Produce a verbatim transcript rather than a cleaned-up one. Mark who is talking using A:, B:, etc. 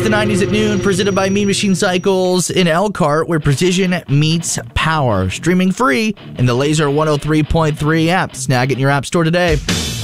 A: the nineties at noon, presented by Mean Machine Cycles in Elkhart, where precision meets power. Streaming free in the Laser one oh three point three app. Snag it in your app store today.